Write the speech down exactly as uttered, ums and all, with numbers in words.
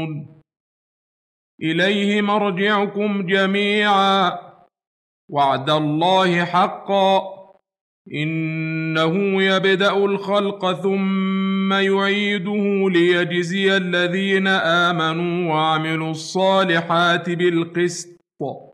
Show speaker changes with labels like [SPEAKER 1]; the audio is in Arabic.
[SPEAKER 1] تعملون إليه مرجعكم جميعا وعد الله حقا إنه يبدأ الخلق ثم يعيده ليجزي الذين آمنوا وعملوا الصالحات بالقسط